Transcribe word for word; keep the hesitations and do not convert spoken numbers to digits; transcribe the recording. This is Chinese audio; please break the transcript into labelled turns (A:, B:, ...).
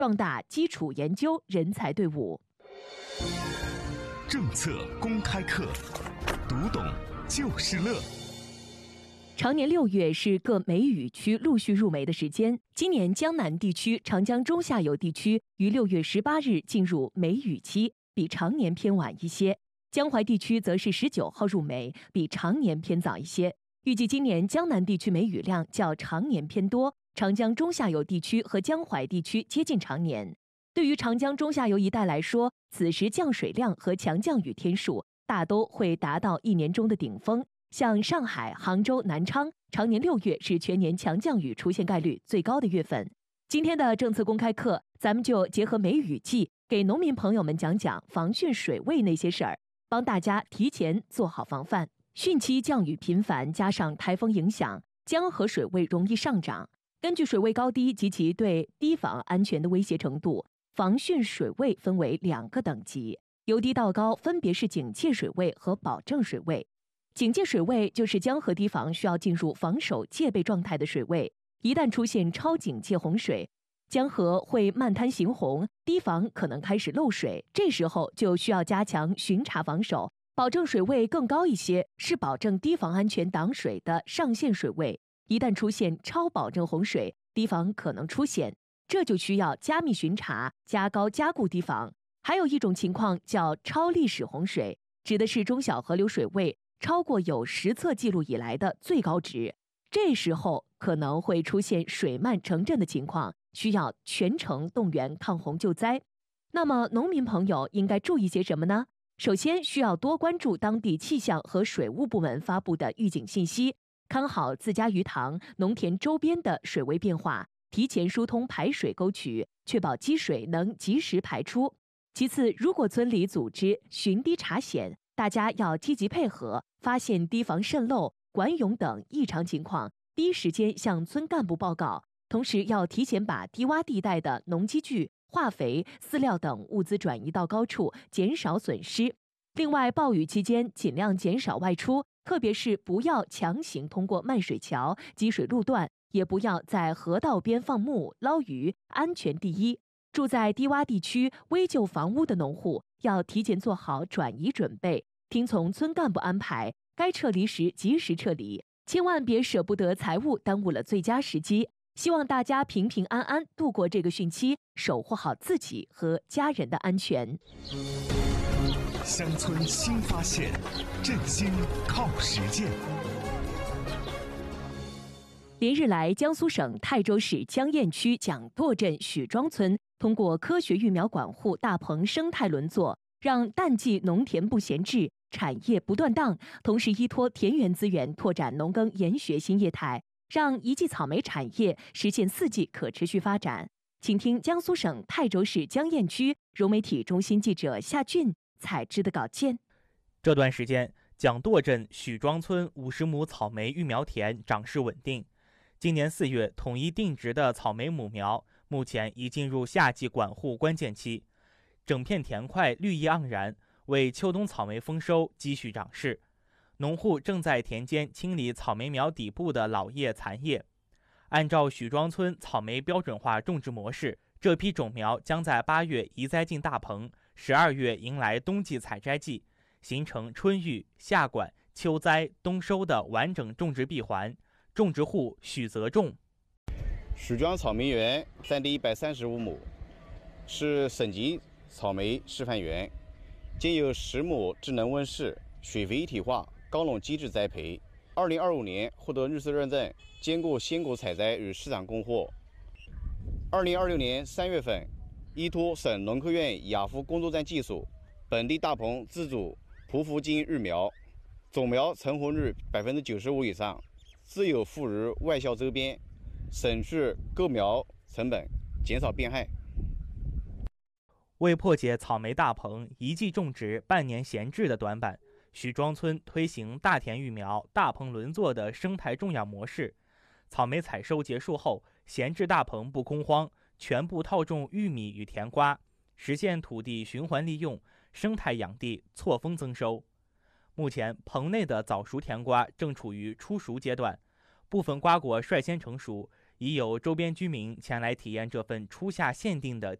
A: 壮大基础研究人才队伍。
B: 政策公开课，读懂就是乐。
A: 常年六月是各梅雨区陆续入梅的时间，今年江南地区、长江中下游地区于六月十八日进入梅雨期，比常年偏晚一些；江淮地区则是十九号入梅，比常年偏早一些。预计今年江南地区梅雨量较常年偏多，长江中下游地区和江淮地区接近常年。对于长江中下游一带来说，此时降水量和强降雨天数大都会达到一年中的顶峰。像上海、杭州、南昌，常年六月是全年强降雨出现概率最高的月份。今天的政策公开课，咱们就结合梅雨季，给农民朋友们讲讲防汛水位那些事儿，帮大家提前做好防范。汛期降雨频繁，加上台风影响，江河水位容易上涨。根据水位高低及其对堤防安全的威胁程度，防汛水位分为两个等级，由低到高分别是警戒水位和保证水位。警戒水位就是江河堤防需要进入防守戒备状态的水位，一旦出现超警戒洪水，江河会漫滩行洪，堤防可能开始漏水，这时候就需要加强巡查防守。保证水位更高一些，是保证堤防安全挡水的上限水位，一旦出现超保证洪水，堤防可能出险，这就需要加密巡查，加高加固堤防。还有一种情况叫超历史洪水，指的是中小河流水位超过有实测记录以来的最高值，这时候可能会出现水漫城镇的情况，需要全城动员抗洪救灾。那么农民朋友应该注意些什么呢？首先需要多关注当地气象和水务部门发布的预警信息，看好自家鱼塘、农田周边的水位变化，提前疏通排水沟渠，确保积水能及时排出。其次，如果村里组织巡堤查险，大家要积极配合，发现堤防渗漏、管涌等异常情况，第一时间向村干部报告，同时要提前把低洼地带的农机具、化肥、饲料等物资转移到高处，减少损失。另外，暴雨期间尽量减少外出，特别是不要强行通过漫水桥、积水路段，也不要在河道边放牧、捞鱼，安全第一。住在低洼地区、危旧房屋的农户要提前做好转移准备，听从村干部安排，该撤离时及时撤离，千万别舍不得财物耽误了最佳时机。希望大家平平安安度过这个汛期，守护好自己和家人的安全。
B: 乡村新发现，振兴靠实践。
A: 连日来，江苏省泰州市江堰区蒋垛镇许庄村通过科学育苗管护大棚生态轮作，让淡季农田不闲置，产业不断档，同时依托田园资源拓展农耕研学新业态，让一季草莓产业实现四季可持续发展。请听江苏省泰州市江堰区融媒体中心记者夏俊采制的稿件。
C: 这段时间，蒋垛镇许庄村五十亩草莓育苗田长势稳定。今年四月统一定植的草莓母苗，目前已进入夏季管护关键期，整片田块绿意盎然，为秋冬草莓丰收积蓄长势。农户正在田间清理草莓苗底部的老叶残叶。按照许庄村草莓标准化种植模式，这批种苗将在八月移栽进大棚，十二月迎来冬季采摘季，形成春育、夏管、秋栽、冬收的完整种植闭环。种植户许泽仲。
D: 许庄草莓园占地一百三十五亩，是省级草莓示范园，建有十亩智能温室、水肥一体化、高垄机制栽培。二零二五年获得绿色认证，兼顾鲜果采摘与市场供货。二零二六年三月份，依托省农科院雅福工作站技术，本地大棚自主匍匐茎育苗，种苗成活率百分之九十五以上。自有富于外销周边，省去购苗成本，减少变害。
C: 为破解草莓大棚一季种植半年闲置的短板，许庄村推行大田育苗、大棚轮作的生态种养模式。草莓采收结束后，闲置大棚不空荒，全部套种玉米与甜瓜，实现土地循环利用，生态养地错峰增收。目前，棚内的早熟甜瓜正处于初熟阶段，部分瓜果率先成熟， 已有周边居民前来体验这份初夏限定的